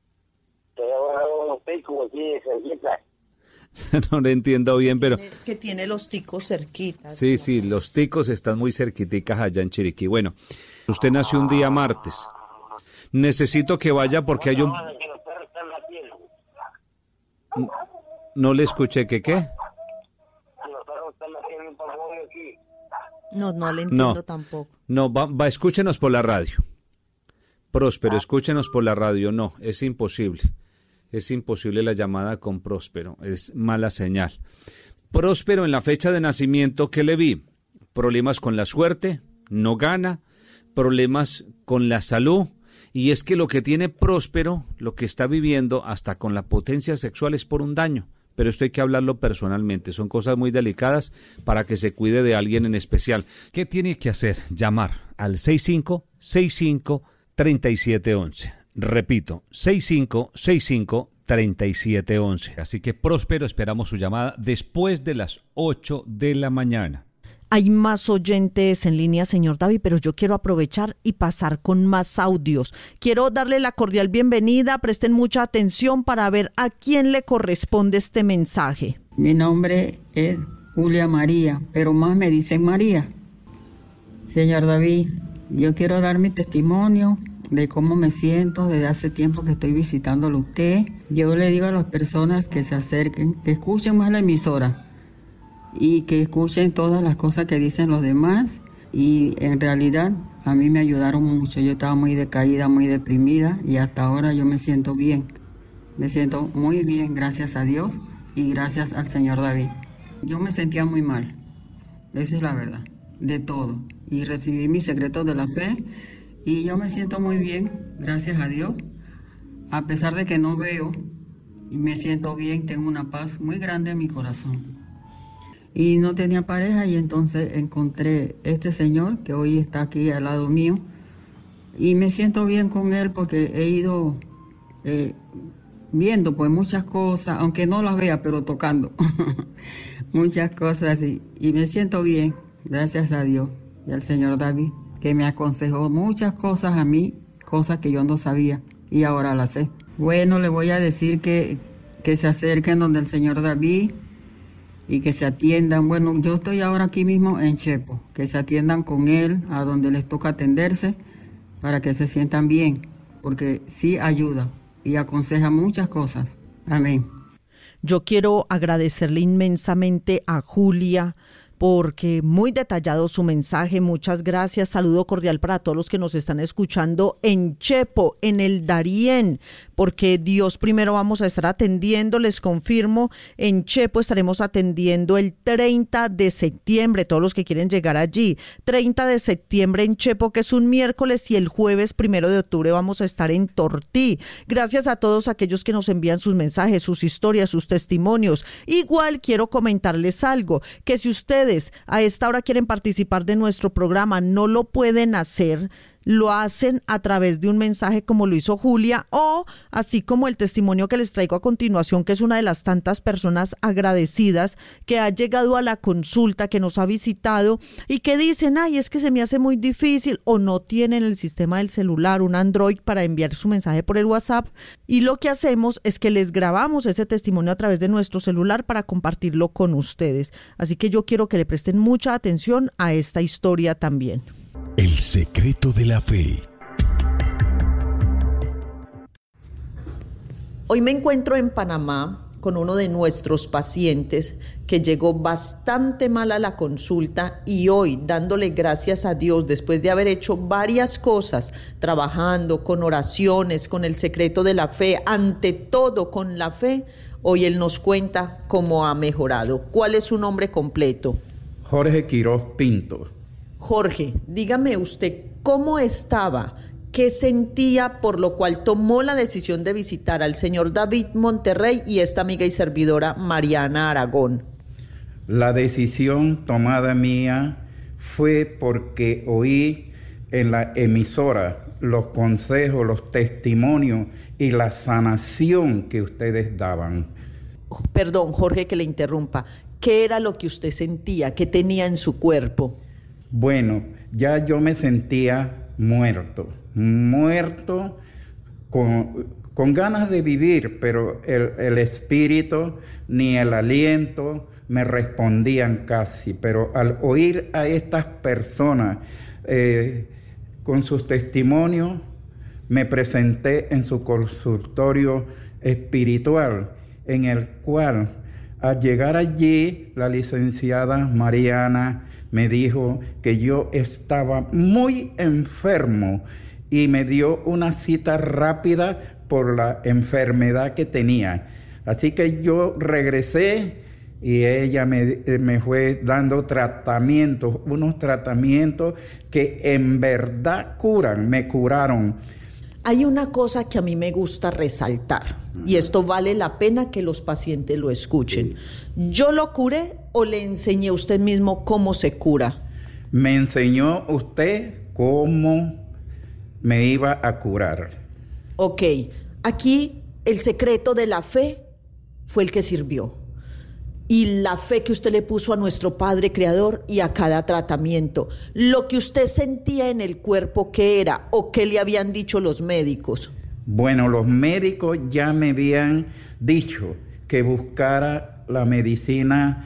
No le entiendo bien, pero... Que tiene los ticos cerquitas. Sí, los ticos están muy cerquiticas allá en Chiriquí. Bueno, usted nació un día martes. Necesito que vaya porque hay un... No le escuché, ¿qué? No le entiendo tampoco. No, escúchenos por la radio. Próspero, escúchenos por la radio. No, es imposible. Es imposible la llamada con Próspero. Es mala señal. Próspero, en la fecha de nacimiento, ¿qué le vi? Problemas con la suerte, no gana, problemas con la salud. Y es que lo que tiene Próspero, lo que está viviendo hasta con la potencia sexual es por un daño. Pero esto hay que hablarlo personalmente. Son cosas muy delicadas para que se cuide de alguien en especial. ¿Qué tiene que hacer? Llamar al 6565-3711. Repito, 6565-3711. Así que Próspero, esperamos su llamada después de las 8 de la mañana. Hay más oyentes en línea, señor David, pero yo quiero aprovechar y pasar con más audios. Quiero darle la cordial bienvenida, presten mucha atención para ver a quién le corresponde este mensaje. Mi nombre es Julia María, pero más me dicen María. Señor David, yo quiero dar mi testimonio de cómo me siento desde hace tiempo que estoy visitándolo a usted. Yo le digo a las personas que se acerquen, que escuchen más la emisora, y que escuchen todas las cosas que dicen los demás. Y en realidad a mí me ayudaron mucho. Yo estaba muy decaída, muy deprimida, y hasta ahora yo me siento bien. Me siento muy bien, gracias a Dios y gracias al señor David. Yo me sentía muy mal, esa es la verdad, de todo. Y recibí mis secretos de la fe y yo me siento muy bien, gracias a Dios. A pesar de que no veo, y me siento bien, tengo una paz muy grande en mi corazón. Y no tenía pareja, y entonces encontré este señor que hoy está aquí al lado mío. Y me siento bien con él porque he ido viendo pues muchas cosas, aunque no las vea, pero tocando muchas cosas, y me siento bien, gracias a Dios y al señor David, que me aconsejó muchas cosas a mí, cosas que yo no sabía y ahora las sé. Bueno, le voy a decir que se acerquen donde el señor David y que se atiendan. Bueno, yo estoy ahora aquí mismo en Chepo, que se atiendan con él a donde les toca atenderse para que se sientan bien, porque sí ayuda y aconseja muchas cosas. Amén. Yo quiero agradecerle inmensamente a Julia porque muy detallado su mensaje. Muchas gracias. Saludo cordial para todos los que nos están escuchando en Chepo, en el Darién, porque Dios primero vamos a estar atendiendo. Les confirmo, en Chepo estaremos atendiendo el 30 de septiembre, todos los que quieren llegar allí. 30 de septiembre en Chepo, que es un miércoles, y el jueves 1 de octubre vamos a estar en Tortí. Gracias a todos aquellos que nos envían sus mensajes, sus historias, sus testimonios. Igual quiero comentarles algo, que si ustedes a esta hora quieren participar de nuestro programa, no lo pueden hacer, lo hacen a través de un mensaje como lo hizo Julia, o así como el testimonio que les traigo a continuación, que es una de las tantas personas agradecidas que ha llegado a la consulta, que nos ha visitado y que dicen, ay, es que se me hace muy difícil, o no tienen el sistema del celular, un Android, para enviar su mensaje por el WhatsApp, y lo que hacemos es que les grabamos ese testimonio a través de nuestro celular para compartirlo con ustedes. Así que yo quiero que le presten mucha atención a esta historia también. El secreto de la fe. Hoy me encuentro en Panamá con uno de nuestros pacientes que llegó bastante mal a la consulta, y hoy, dándole gracias a Dios, después de haber hecho varias cosas, trabajando con oraciones, con el secreto de la fe, ante todo con la fe, hoy él nos cuenta cómo ha mejorado. ¿Cuál es su nombre completo? Jorge Quiroz Pinto. Jorge, dígame usted, ¿cómo estaba? ¿Qué sentía, por lo cual tomó la decisión de visitar al señor David Monterrey y esta amiga y servidora Mariana Aragón? La decisión tomada mía fue porque oí en la emisora los consejos, los testimonios y la sanación que ustedes daban. Perdón, Jorge, que le interrumpa. ¿Qué era lo que usted sentía? ¿Qué tenía en su cuerpo? Bueno, ya yo me sentía muerto con ganas de vivir, pero el espíritu ni el aliento me respondían casi. Pero al oír a estas personas con sus testimonios, me presenté en su consultorio espiritual, en el cual al llegar allí la licenciada Mariana me dijo que yo estaba muy enfermo y me dio una cita rápida por la enfermedad que tenía. Así que yo regresé y ella me fue dando tratamientos, unos tratamientos que en verdad curan, me curaron. Hay una cosa que a mí me gusta resaltar, y esto vale la pena que los pacientes lo escuchen. ¿Yo lo curé o le enseñé a usted mismo cómo se cura? Me enseñó usted cómo me iba a curar. Ok, aquí el secreto de la fe fue el que sirvió. Y la fe que usted le puso a nuestro Padre Creador y a cada tratamiento. Lo que usted sentía en el cuerpo, ¿qué era? ¿O qué le habían dicho los médicos? Bueno, los médicos ya me habían dicho que buscara la medicina,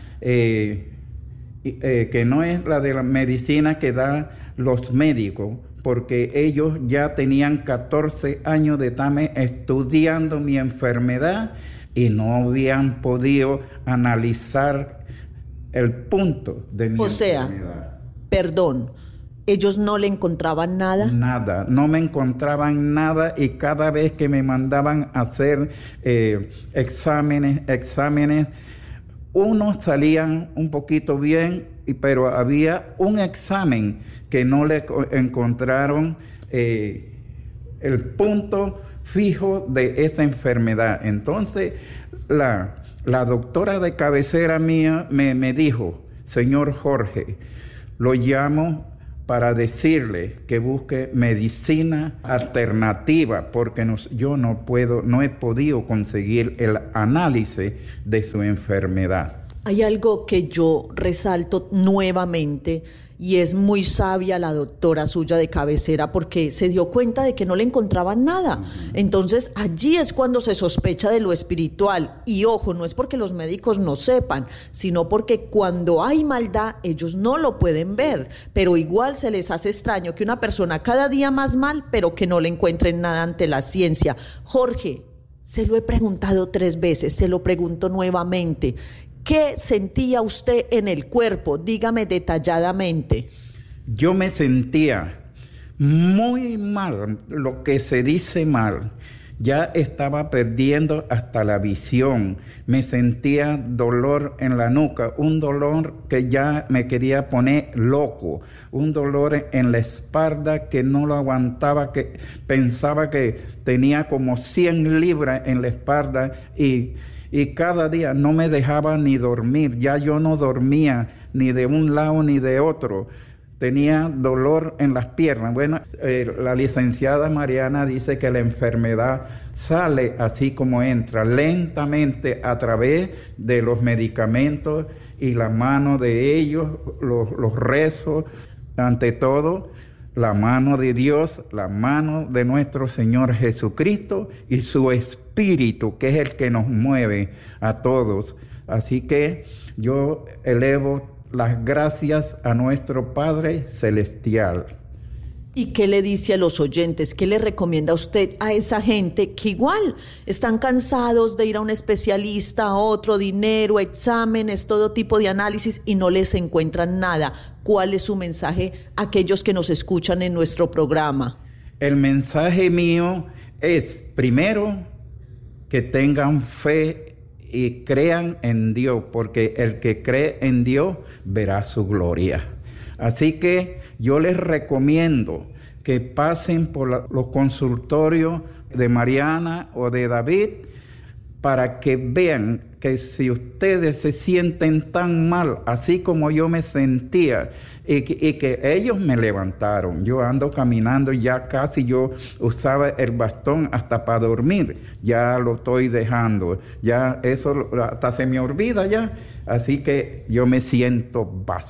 que no es la de la medicina que dan los médicos, porque ellos ya tenían 14 años de estarme estudiando mi enfermedad y no habían podido analizar el punto de mi enfermedad. Perdón, ¿ellos no le encontraban nada? Nada, no me encontraban nada, y cada vez que me mandaban a hacer exámenes, unos salían un poquito bien, pero había un examen que no le encontraron el punto fijo de esa enfermedad. Entonces la doctora de cabecera mía me dijo: señor Jorge, lo llamo para decirle que busque medicina alternativa, porque yo no he podido conseguir el análisis de su enfermedad. Hay algo que yo resalto nuevamente, y es muy sabia la doctora suya de cabecera, porque se dio cuenta de que no le encontraban nada. Entonces allí es cuando se sospecha de lo espiritual. Y ojo, no es porque los médicos no sepan, sino porque cuando hay maldad ellos no lo pueden ver, pero igual se les hace extraño que una persona cada día más mal, pero que no le encuentren nada ante la ciencia. Jorge, se lo he preguntado 3 veces, se lo pregunto nuevamente. ¿Qué sentía usted en el cuerpo? Dígame detalladamente. Yo me sentía muy mal, lo que se dice mal. Ya estaba perdiendo hasta la visión. Me sentía dolor en la nuca, un dolor que ya me quería poner loco, un dolor en la espalda que no lo aguantaba, que pensaba que tenía como 100 libras en la espalda, y cada día no me dejaba ni dormir. Ya yo no dormía ni de un lado ni de otro. Tenía dolor en las piernas. Bueno, la licenciada Mariana dice que la enfermedad sale así como entra, lentamente a través de los medicamentos y la mano de ellos, los rezos, ante todo la mano de Dios, la mano de nuestro Señor Jesucristo y su Espíritu, que es el que nos mueve a todos. Así que yo elevo las gracias a nuestro Padre Celestial. ¿Y qué le dice a los oyentes? ¿Qué le recomienda usted a esa gente que igual están cansados de ir a un especialista, a otro, dinero, exámenes, todo tipo de análisis, y no les encuentran nada? ¿Cuál es su mensaje a aquellos que nos escuchan en nuestro programa? El mensaje mío es, primero, que tengan fe y crean en Dios, porque el que cree en Dios verá su gloria. Así que yo les recomiendo que pasen por los consultorios de Mariana o de David, para que vean que si ustedes se sienten tan mal, así como yo me sentía, y que ellos me levantaron. Yo ando caminando, ya casi yo usaba el bastón hasta para dormir, ya lo estoy dejando, ya eso hasta se me olvida ya. Así que yo me siento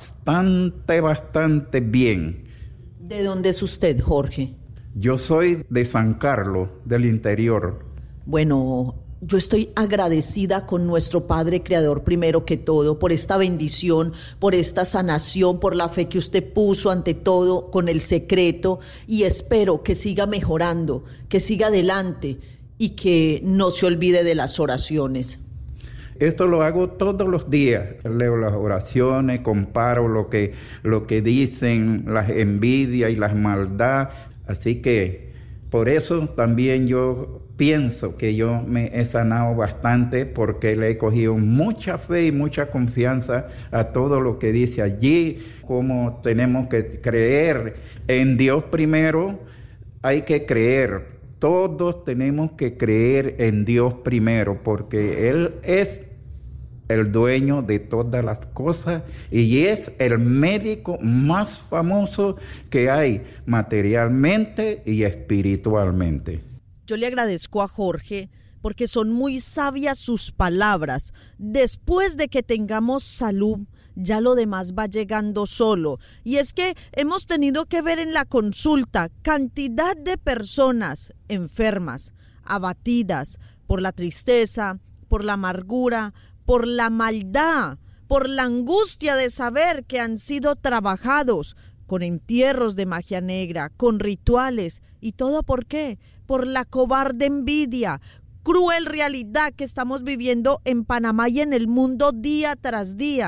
bastante bien. ¿De dónde es usted, Jorge? Yo soy de San Carlos, del interior. Bueno, yo estoy agradecida con nuestro Padre Creador, primero que todo, por esta bendición, por esta sanación, por la fe que usted puso ante todo con el secreto, y espero que siga mejorando, que siga adelante y que no se olvide de las oraciones. Esto lo hago todos los días. Leo las oraciones, comparo lo que dicen, las envidias y las maldades. Así que por eso también yo pienso que yo me he sanado bastante, porque le he cogido mucha fe y mucha confianza a todo lo que dice allí. Como tenemos que creer en Dios primero, hay que creer. Todos tenemos que creer en Dios primero, porque Él es el dueño de todas las cosas y es el médico más famoso que hay materialmente y espiritualmente. Yo le agradezco a Jorge porque son muy sabias sus palabras. Después de que tengamos salud, ya lo demás va llegando solo. Y es que hemos tenido que ver en la consulta cantidad de personas enfermas, abatidas por la tristeza, por la amargura, por la maldad, por la angustia de saber que han sido trabajados con entierros de magia negra, con rituales. ¿Y todo por qué? Por la cobarde envidia, cruel realidad que estamos viviendo en Panamá y en el mundo día tras día.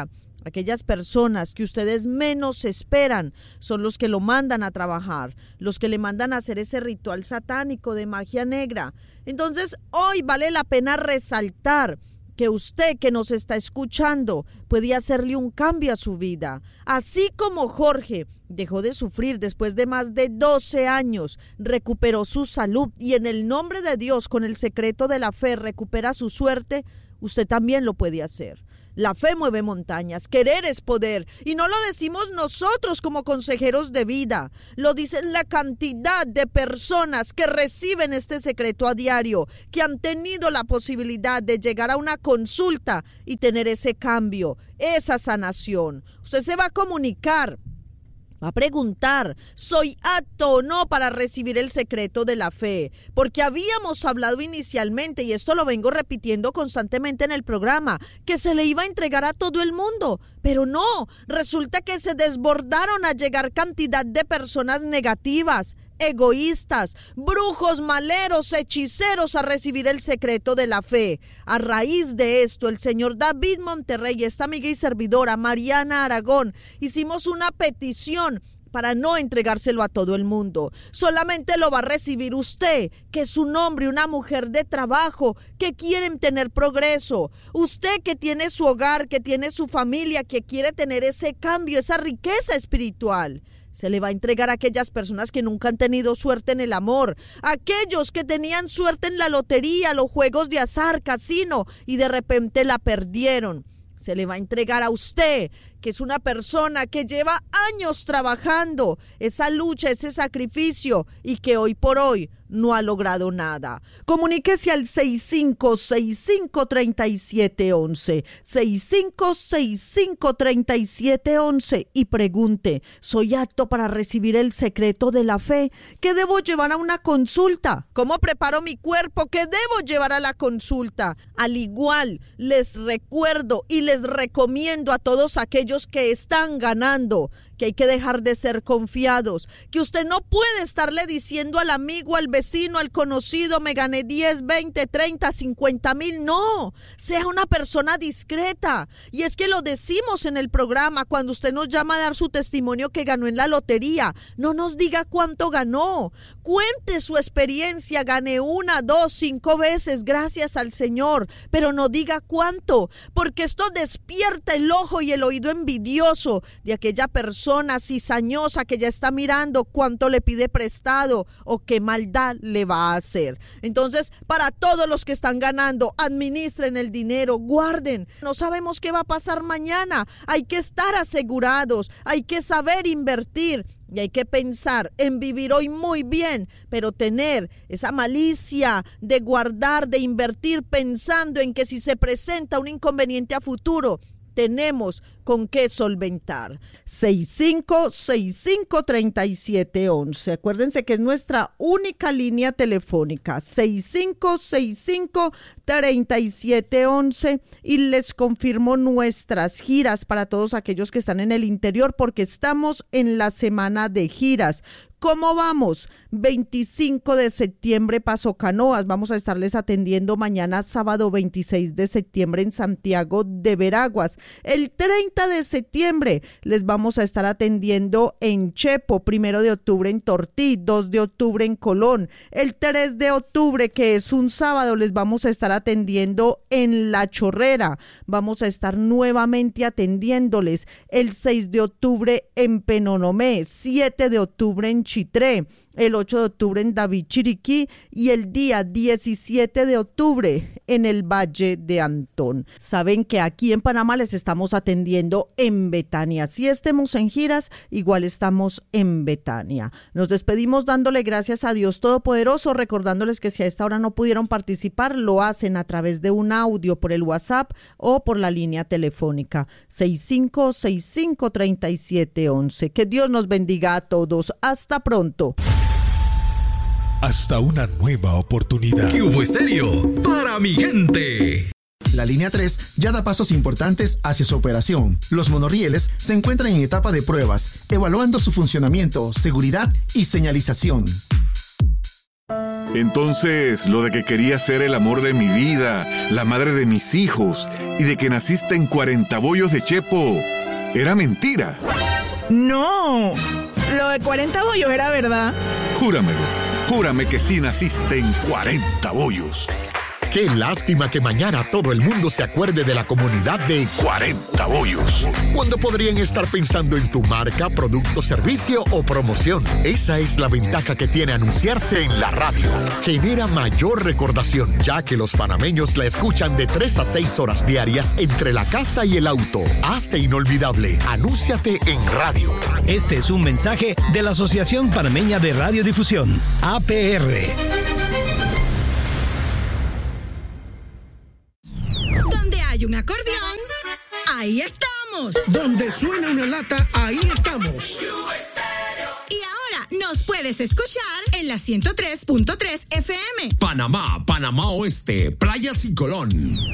Aquellas personas que ustedes menos esperan son los que lo mandan a trabajar, los que le mandan a hacer ese ritual satánico de magia negra. Entonces, hoy vale la pena resaltar que usted que nos está escuchando puede hacerle un cambio a su vida. Así como Jorge dejó de sufrir después de más de 12 años, recuperó su salud y en el nombre de Dios, con el secreto de la fe, recupera su suerte, usted también lo puede hacer. La fe mueve montañas, querer es poder, y no lo decimos nosotros como consejeros de vida, lo dicen la cantidad de personas que reciben este secreto a diario, que han tenido la posibilidad de llegar a una consulta y tener ese cambio, esa sanación. Usted se va a comunicar, va a preguntar, ¿soy apto o no para recibir el secreto de la fe? Porque habíamos hablado inicialmente, y esto lo vengo repitiendo constantemente en el programa, que se le iba a entregar a todo el mundo, pero no, resulta que se desbordaron a llegar cantidad de personas negativas, egoístas, brujos, maleros, hechiceros a recibir el secreto de la fe. A raíz de esto, el señor David Monterrey y esta amiga y servidora Mariana Aragón hicimos una petición para no entregárselo a todo el mundo. Solamente lo va a recibir usted, que es un hombre, una mujer de trabajo, que quieren tener progreso. Usted que tiene su hogar, que tiene su familia, que quiere tener ese cambio, esa riqueza espiritual. Se le va a entregar a aquellas personas que nunca han tenido suerte en el amor, aquellos que tenían suerte en la lotería, los juegos de azar, casino, y de repente la perdieron. Se le va a entregar a usted, que es una persona que lleva años trabajando esa lucha, ese sacrificio, y que hoy por hoy no ha logrado nada. Comuníquese al 6565-3711, 6565-3711 y pregunte, ¿soy apto para recibir el secreto de la fe? ¿Qué debo llevar a una consulta? ¿Cómo preparo mi cuerpo? ¿Qué debo llevar a la consulta? Al igual, les recuerdo y les recomiendo a todos aquellos que están ganando que hay que dejar de ser confiados, que usted no puede estarle diciendo al amigo, al vecino, al conocido, me gané 10, 20, 30, 50 mil. No, sea una persona discreta. Y es que lo decimos en el programa, cuando usted nos llama a dar su testimonio que ganó en la lotería, no nos diga cuánto ganó, cuente su experiencia, gané 1, 2, 5 veces, gracias al Señor, pero no diga cuánto, porque esto despierta el ojo y el oído envidioso de aquella persona cizañosa que ya está mirando cuánto le pide prestado o qué maldad le va a hacer. Entonces, para todos los que están ganando, administren el dinero, guarden. No sabemos qué va a pasar mañana. Hay que estar asegurados, hay que saber invertir. Y hay que pensar en vivir hoy muy bien, pero tener esa malicia de guardar, de invertir, pensando en que si se presenta un inconveniente a futuro, tenemos con qué solventar. 6565-3711. Acuérdense que es nuestra única línea telefónica. 6565-3711. Y les confirmo nuestras giras para todos aquellos que están en el interior, porque estamos en la semana de giras. ¿Cómo vamos? 25 de septiembre, Paso Canoas. Vamos a estarles atendiendo mañana, sábado 26 de septiembre, en Santiago de Veraguas. El 30 de septiembre les vamos a estar atendiendo en Chepo. 1 de octubre en Tortí. 2 de octubre en Colón. El 3 de octubre, que es un sábado, les vamos a estar atendiendo en La Chorrera. Vamos a estar nuevamente atendiéndoles. El 6 de octubre en Penonomé. 7 de octubre en Chitré, el 8 de octubre en David Chiriquí y el día 17 de octubre en el Valle de Antón. Saben que aquí en Panamá les estamos atendiendo en Betania. Si estemos en giras, igual estamos en Betania. Nos despedimos dándole gracias a Dios Todopoderoso, recordándoles que si a esta hora no pudieron participar, lo hacen a través de un audio por el WhatsApp o por la línea telefónica 6565-3711. Que Dios nos bendiga a todos. Hasta pronto. Hasta una nueva oportunidad. Cubo Estéreo, para mi gente. La línea 3 ya da pasos importantes hacia su operación. Los monorrieles se encuentran en etapa de pruebas, evaluando su funcionamiento, seguridad y señalización. Entonces, lo de que quería ser el amor de mi vida, la madre de mis hijos, y de que naciste en 40 bollos de Chepo, era mentira. No, lo de 40 bollos era verdad. Júramelo. Júrame que sí naciste en 40 bollos. Qué lástima que mañana todo el mundo se acuerde de la comunidad de 40 bollos, cuando podrían estar pensando en tu marca, producto, servicio o promoción. Esa es la ventaja que tiene anunciarse en la radio. Genera mayor recordación, ya que los panameños la escuchan de 3 a 6 horas diarias entre la casa y el auto. Hazte inolvidable. Anúnciate en radio. Este es un mensaje de la Asociación Panameña de Radiodifusión, APR. Hay un acordeón, ahí estamos. Donde suena una lata, ahí estamos. Y ahora nos puedes escuchar en la 103.3 FM. Panamá, Panamá Oeste, Playas y Colón.